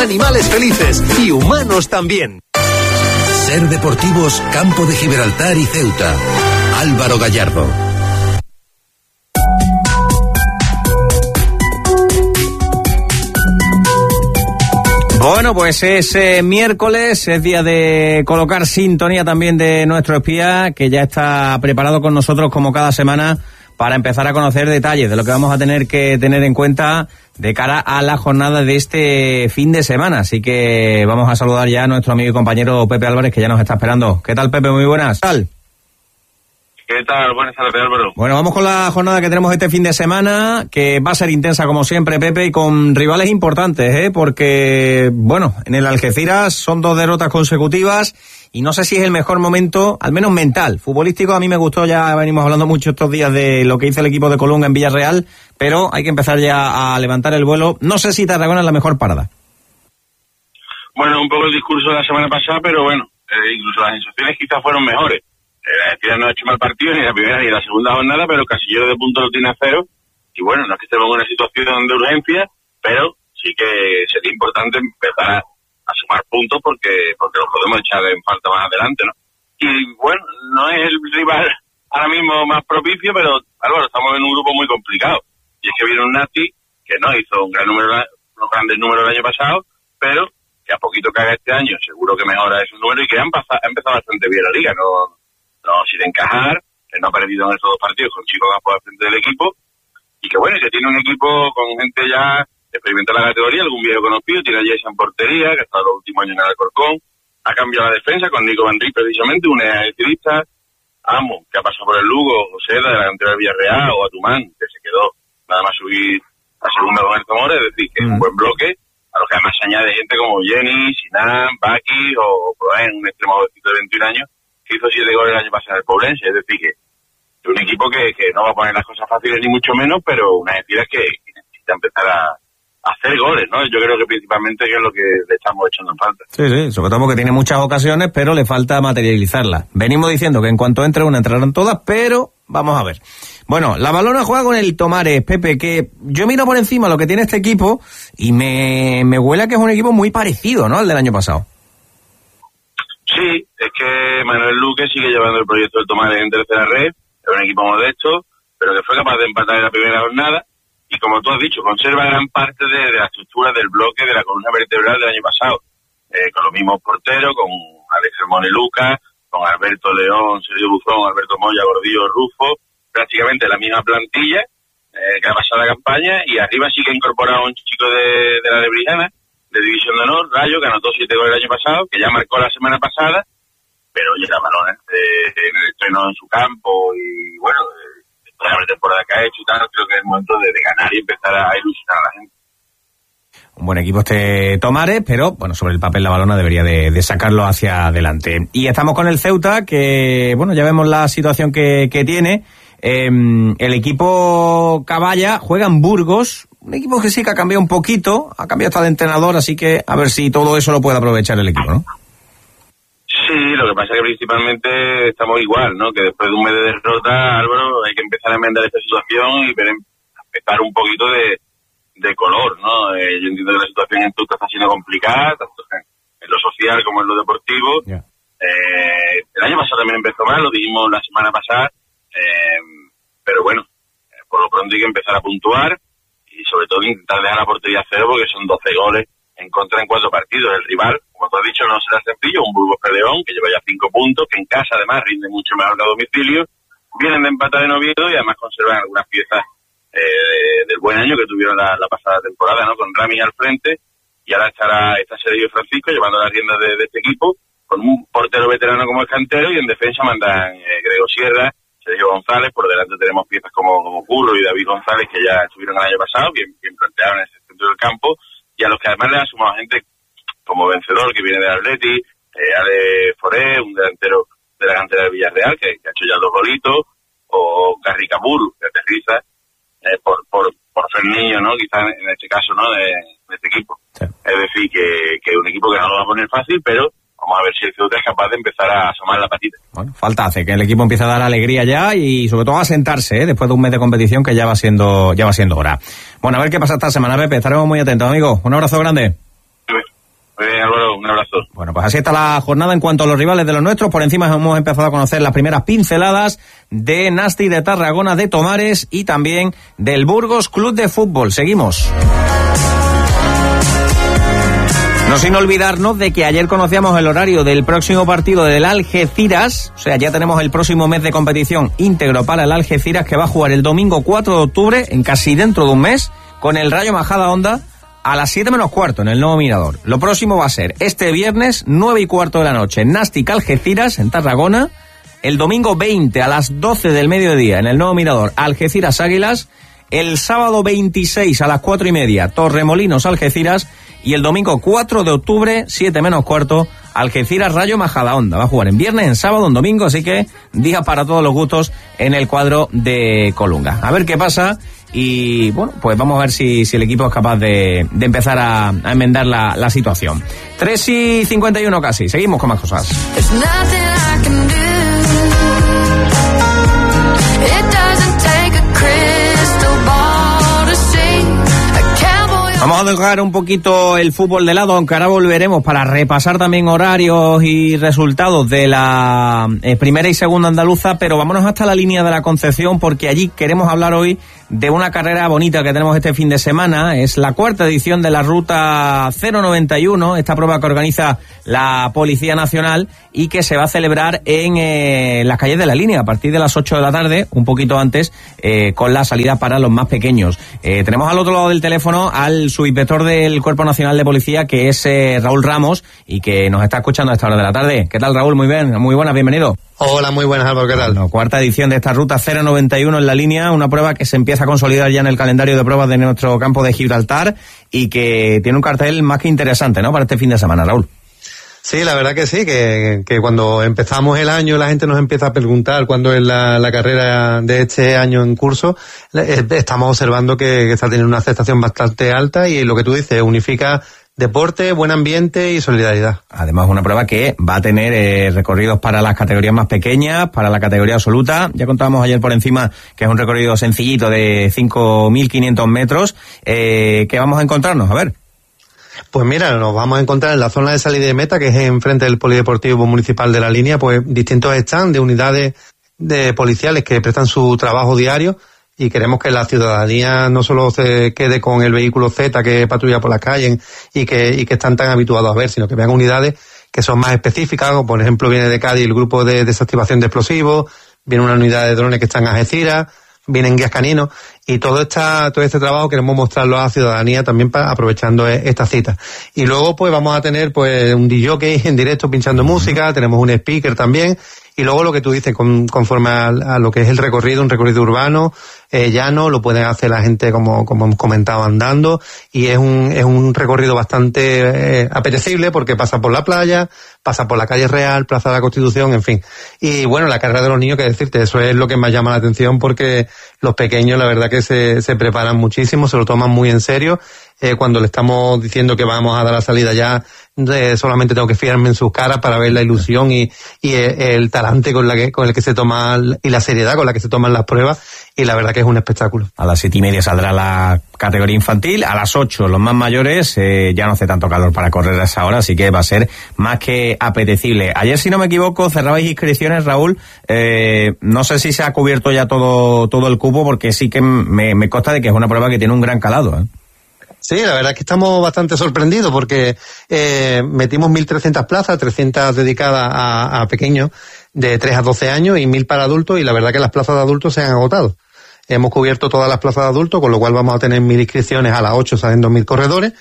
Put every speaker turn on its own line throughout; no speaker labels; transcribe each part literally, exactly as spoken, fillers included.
Animales felices y humanos también.
Ser Deportivos, Campo de Gibraltar y Ceuta. Álvaro Gallardo.
Bueno, pues es eh, miércoles, es día de colocar sintonía también de nuestro espía, que ya está preparado con nosotros como cada semana para empezar a conocer detalles de lo que vamos a tener que tener en cuenta de cara a la jornada de este fin de semana. Así que vamos a saludar ya a nuestro amigo y compañero Pepe Álvarez, que ya nos está esperando. ¿Qué tal, Pepe? Muy buenas. ¿Qué tal?
¿Qué tal? Buenas tardes, Álvaro.
Bueno, vamos con la jornada que tenemos este fin de semana, que va a ser intensa como siempre, Pepe, y con rivales importantes, ¿eh? Porque, bueno, en el Algeciras son dos derrotas consecutivas y no sé si es el mejor momento, al menos mental. Futbolístico a mí me gustó, ya venimos hablando mucho estos días de lo que hizo el equipo de Colunga en Villarreal, pero hay que empezar ya a levantar el vuelo. No sé si Tarragona es la mejor parada.
Bueno, un poco el discurso de la semana pasada, pero bueno, eh, incluso las sensaciones quizás fueron mejores. La Algeciras no ha hecho mal partido ni la primera ni la segunda jornada, pero Casillero de punto lo tiene a cero. Y bueno, no es que estemos en una situación de urgencia, pero sí que sería importante empezar a, a sumar puntos porque porque los podemos echar en falta más adelante, ¿no? Y bueno, no es el rival ahora mismo más propicio, pero Álvaro, estamos en un grupo muy complicado. Y es que viene un Nati que no hizo un gran número, unos grandes números el año pasado, pero que a poquito que haga este año seguro que mejora esos números y que han pasado, ha empezado bastante bien la liga, no no sin encajar, que no ha perdido en estos dos partidos con Chico Campos al frente del equipo, y que bueno, que tiene un equipo con gente ya experimentada en la categoría, algún viejo conocido, tiene a Jason en portería, que ha estado los últimos años en el Alcorcón, ha cambiado la defensa con Nico Van Rij precisamente, un ejercista, Amo, que ha pasado por el Lugo, José, de la delantera del Villarreal, o Atumán, que se quedó nada más subir a segunda con el Zamora, es decir, que es un buen bloque, a los que además se añade gente como Jenny, Sinan, Baki o Proen, un extremo jovencito de veintiún años, hizo siete goles el año pasado en el Poblense, es decir, que es un equipo que, que no va a poner las cosas fáciles ni mucho menos, pero una Algeciras que, que necesita empezar a, a hacer goles, ¿no? Yo creo que principalmente que es lo que le estamos echando en falta.
Sí, sí, sobre todo porque tiene muchas ocasiones, pero le falta materializarlas. Venimos diciendo que en cuanto entre una entrarán todas, pero vamos a ver. Bueno, la Valona juega con el Tomares, Pepe, que yo miro por encima lo que tiene este equipo y me, me huele a que es un equipo muy parecido, ¿no?, al del año pasado.
Sí, es que Manuel Luque sigue llevando el proyecto del Tomares en tercera red, es un equipo modesto, pero que fue capaz de empatar en la primera jornada, y como tú has dicho, conserva gran parte de, de la estructura del bloque de la columna vertebral del año pasado, eh, con los mismos porteros, con Alex Hermón y Lucas, con Alberto León, Sergio Buzón, Alberto Moya, Gordillo, Rufo, prácticamente la misma plantilla eh, que ha pasado la campaña, y arriba sí que ha incorporado a un chico de, de la Lebrijana, de División de Honor, Rayo, que anotó siete goles el año pasado, que ya marcó la semana pasada, pero oye, la Valona eh, en el estreno en su campo y bueno, eh, toda la temporada que ha hecho y tal, creo que es el momento de, de ganar y empezar a ilusionar a la gente.
Un buen equipo este Tomares, pero bueno, sobre el papel la Valona debería de, de sacarlo hacia adelante. Y estamos con el Ceuta, que bueno, ya vemos la situación que, que tiene. Eh, el equipo Caballa juega en Burgos, un equipo que sí que ha cambiado un poquito, ha cambiado hasta de entrenador, así que a ver si todo eso lo puede aprovechar el equipo, ¿no?
Sí, lo que pasa es que principalmente estamos igual, ¿no? Que después de un mes de derrota, Álvaro, hay que empezar a enmendar esta situación y ver, empezar un poquito de, de color, ¿no? Eh, yo entiendo que la situación en Tuta está siendo complicada, tanto en, en lo social como en lo deportivo. Yeah. Eh, el año pasado también empezó mal, lo dijimos la semana pasada, eh, pero bueno, eh, por lo pronto hay que empezar a puntuar y sobre todo intentar dejar la portería a cero porque son doce goles en contra en cuatro partidos. El rival, como tú has dicho, no será sencillo, un Burgos León que lleva ya cinco puntos, que en casa además rinde mucho mejor que a domicilio, vienen de empatar en Oviedo y además conservan algunas piezas eh, del buen año que tuvieron la, la pasada temporada, ¿no? Con Rami al frente, y ahora estará está Sergio Francisco llevando las riendas de, de este equipo, con un portero veterano como el Cantero, y en defensa mandan eh, Grego Sierra, Sergio González, por delante tenemos piezas como, como Curro y David González, que ya estuvieron el año pasado, bien, bien planteados en ese centro del campo, y a los que además le han sumado gente como Vencedor, que viene del Atleti, eh, Ale Foré, un delantero de la cantera del Villarreal, que, que ha hecho ya dos golitos, o Carricaburu, que aterriza, eh, por, por, por ser niño, ¿no? Quizás en este caso, ¿no? De, de este equipo. Sí. Es decir, que, que un equipo que no lo va a poner fácil, pero vamos a ver si el Ceuta es capaz de empezar a asomar la patita. Bueno,
falta hace que el equipo empiece a dar alegría ya y sobre todo a sentarse, ¿eh? Después de un mes de competición que ya va siendo ya va siendo hora. Bueno, a ver qué pasa esta semana, Pepe. Estaremos muy atentos, amigo. Un abrazo grande.
Sí.
Bueno, pues así está la jornada en cuanto a los rivales de los nuestros. Por encima hemos empezado a conocer las primeras pinceladas de Nasti, de Tarragona, de Tomares y también del Burgos Club de Fútbol. Seguimos. No sin olvidarnos de que ayer conocíamos el horario del próximo partido del Algeciras, o sea, ya tenemos el próximo mes de competición íntegro para el Algeciras, que va a jugar el domingo cuatro de octubre, en casi dentro de un mes, con el Rayo Majadahonda a las siete menos cuarto en el Nuevo Mirador. Lo próximo va a ser este viernes, nueve y cuarto de la noche, Nastic Algeciras en Tarragona, el domingo veinte a las doce del mediodía en el Nuevo Mirador, Algeciras Águilas, el sábado veintiséis a las cuatro y media, Torremolinos Algeciras, y el domingo cuatro de octubre, siete menos cuarto, Algeciras Rayo Majadahonda. Va a jugar en viernes, en sábado, en domingo, así que días para todos los gustos en el cuadro de Colunga. A ver qué pasa y, bueno, pues vamos a ver si, si el equipo es capaz de, de empezar a, a enmendar la, la situación. tres y cincuenta y uno casi, seguimos con más cosas. Vamos a dejar un poquito el fútbol de lado, aunque ahora volveremos para repasar también horarios y resultados de la eh, primera y segunda andaluza, pero vámonos hasta la línea de la Concepción, porque allí queremos hablar hoy de una carrera bonita que tenemos este fin de semana. Es la cuarta edición de la Ruta cero noventa y uno, esta prueba que organiza la Policía Nacional y que se va a celebrar en eh, las calles de la línea a partir de las ocho de la tarde, un poquito antes, eh, con la salida para los más pequeños. Eh, tenemos al otro lado del teléfono al subinspector del Cuerpo Nacional de Policía, que es eh, Raúl Ramos, y que nos está escuchando a esta hora de la tarde. ¿Qué tal, Raúl? Muy bien, muy buenas, bienvenido.
Hola, muy buenas, Álvaro, ¿qué tal?
Bueno, cuarta edición de esta Ruta cero noventa y uno en la línea, una prueba que se empieza a consolidar ya en el calendario de pruebas de nuestro campo de Gibraltar y que tiene un cartel más que interesante, ¿no?, para este fin de semana, Raúl.
Sí, la verdad que sí, que, que cuando empezamos el año la gente nos empieza a preguntar cuándo es la, la carrera de este año en curso. Estamos observando que, que está teniendo una aceptación bastante alta y lo que tú dices, unifica deporte, buen ambiente y solidaridad.
Además, una prueba que va a tener eh, recorridos para las categorías más pequeñas, para la categoría absoluta. Ya contábamos ayer por encima que es un recorrido sencillito de cinco mil quinientos metros. Eh, ¿Qué vamos a encontrarnos? A ver.
Pues mira, nos vamos a encontrar en la zona de salida y meta, que es enfrente del Polideportivo Municipal de la Línea, pues distintos stands de unidades de policiales que prestan su trabajo diario, y queremos que la ciudadanía no solo se quede con el vehículo Z que patrulla por las calles y que, y que están tan habituados a ver, sino que vean unidades que son más específicas, como por ejemplo viene de Cádiz el grupo de desactivación de explosivos, viene una unidad de drones que están en Algeciras, vienen guías caninos, y todo esta, todo este trabajo queremos mostrarlo a la ciudadanía también para, aprovechando esta cita. Y luego pues vamos a tener pues un D J en directo pinchando música, tenemos un speaker también, y luego lo que tú dices, con, conforme a, a lo que es el recorrido, un recorrido urbano, eh, llano, lo pueden hacer la gente como, como hemos comentado andando, y es un, es un recorrido bastante eh, apetecible porque pasa por la playa, pasa por la calle Real, Plaza de la Constitución, en fin. Y bueno, la carrera de los niños, que decirte, eso es lo que más llama la atención porque los pequeños la verdad que se, se preparan muchísimo, se lo toman muy en serio. Eh, cuando le estamos diciendo que vamos a dar la salida ya, eh, solamente tengo que fijarme en sus caras para ver la ilusión y, y el, el talante con la que, con el que se toma y la seriedad con la que se toman las pruebas, y la verdad que es un espectáculo.
A las siete y media saldrá la categoría infantil, a las ocho los más mayores, eh, ya no hace tanto calor para correr a esa hora, así que va a ser más que apetecible. Ayer, si no me equivoco, cerrabais inscripciones, Raúl, eh, no sé si se ha cubierto ya todo, todo el cupo, porque sí que me, me consta de que es una prueba que tiene un gran calado, ¿eh?
Sí, la verdad es que estamos bastante sorprendidos porque eh, metimos mil trescientas plazas, trescientas dedicadas a, a pequeños de tres a doce años y mil para adultos, y la verdad que las plazas de adultos se han agotado. Hemos cubierto todas las plazas de adultos, con lo cual vamos a tener mil inscripciones, a las ocho salen dos mil corredores.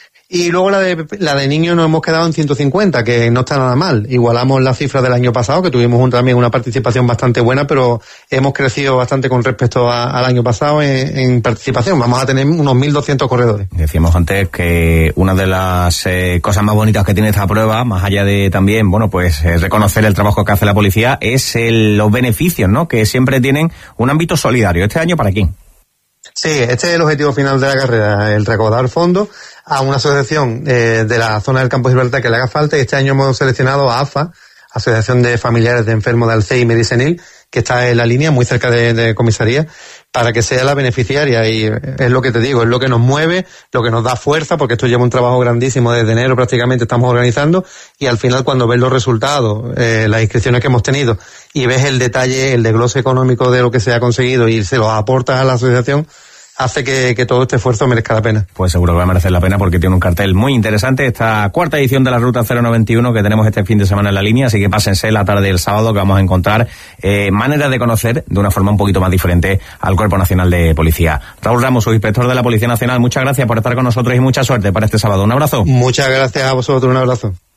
Y luego la de, la de niños nos hemos quedado en ciento cincuenta, que no está nada mal. Igualamos la cifra del año pasado, que tuvimos un, también una participación bastante buena, pero hemos crecido bastante con respecto a, al año pasado en, en participación. Vamos a tener unos mil doscientos corredores.
Decíamos antes que una de las eh, cosas más bonitas que tiene esta prueba, más allá de también, bueno, pues eh, reconocer el trabajo que hace la policía, es el, los beneficios, ¿no?, que siempre tienen un ámbito solidario. ¿Este año para quién?
Sí, este es el objetivo final de la carrera, el recaudar fondos a una asociación eh, de la zona del campo de Gibraltar que le haga falta, y este año hemos seleccionado a A F A, Asociación de Familiares de Enfermos de Alzheimer y Senil, que está en la línea, muy cerca de, de comisaría, para que sea la beneficiaria, y es lo que te digo, es lo que nos mueve, lo que nos da fuerza, porque esto lleva un trabajo grandísimo, desde enero prácticamente estamos organizando, y al final cuando ves los resultados, eh, las inscripciones que hemos tenido, y ves el detalle, el desglose económico de lo que se ha conseguido y se los aportas a la asociación, hace que, que todo este esfuerzo merezca la pena.
Pues seguro que va a merecer la pena porque tiene un cartel muy interesante esta cuarta edición de la Ruta cero noventa y uno que tenemos este fin de semana en la línea, así que pásense la tarde del sábado que vamos a encontrar eh, maneras de conocer de una forma un poquito más diferente al Cuerpo Nacional de Policía. Raúl Ramos, subinspector de la Policía Nacional, muchas gracias por estar con nosotros y mucha suerte para este sábado. Un abrazo.
Muchas gracias a vosotros, un abrazo.